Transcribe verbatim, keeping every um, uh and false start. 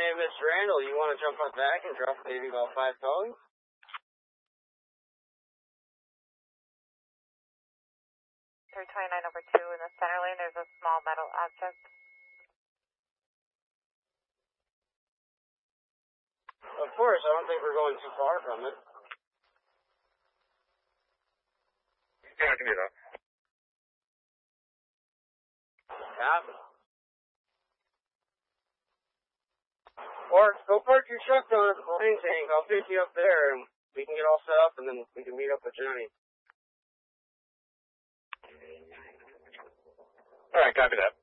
Hey, Mister Randall, you want to jump on back and drop maybe about five towings? three twenty-nine over two in the center lane, there's a small metal object. Of course, I don't think we're going too far from it. Yeah, I can do that. Copy. Or go park your truck down at the plane tank. I'll pick you up there, and we can get all set up, and then we can meet up with Johnny. All right, copy that.